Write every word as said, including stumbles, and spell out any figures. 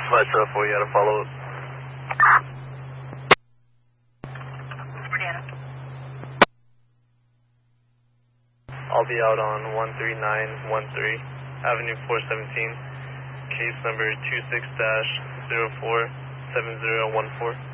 Flight seven four, you had a follow up. I'll be out on one three nine one three, Avenue four seventeen, case number two six dash zero four seven zero one four.